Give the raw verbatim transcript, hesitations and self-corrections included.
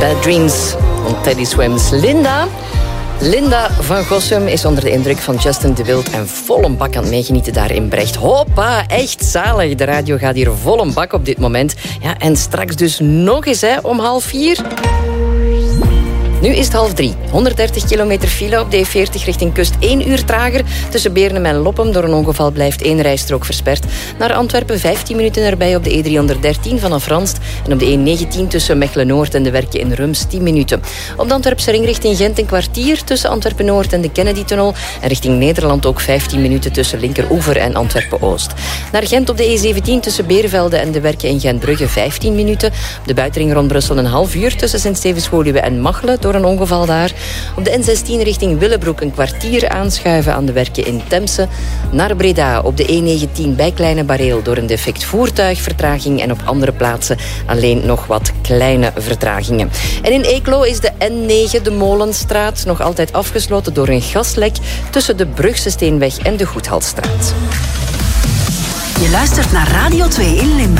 Bad Dreams van Teddy Swims. Linda... Linda van Gossum is onder de indruk van Justin de Wild en vol een bak aan het meegenieten daar in Brecht. Hoppa, echt zalig. De radio gaat hier vol een bak op dit moment. Ja, en straks dus nog eens hè, om half vier. Nu is het half drie. honderddertig kilometer file op de E veertig richting kust. één uur trager tussen Beernem en Loppem. Door een ongeval blijft één rijstrook versperd. Naar Antwerpen vijftien minuten erbij op de E driehonderddertien vanaf Ranst. En op de E negentien tussen Mechelen-Noord en de Werken in Rums tien minuten. Op de Antwerpse ring richting Gent een kwartier tussen Antwerpen-Noord en de Kennedy-tunnel. En richting Nederland ook vijftien minuten tussen Linkeroever en Antwerpen-Oost. Naar Gent op de E zeventien tussen Beervelde en de Werken in Gentbrugge vijftien minuten. Op de buitenring rond Brussel een half uur tussen Sint-Stevens-Woluwe en Machelen door een ongeval daar. Op de N zestien richting Willebroek een kwartier aanschuiven aan de Werken in Temse. Naar Breda op de E negentien bij Kleine Bareel door een defect voertuig vertraging en op andere plaatsen alleen nog wat kleine vertragingen. En in Eeklo is de N negen, de Molenstraat, nog altijd afgesloten door een gaslek tussen de Brugse Steenweg en de Goedhalsstraat. Je luistert naar Radio twee in Limburg.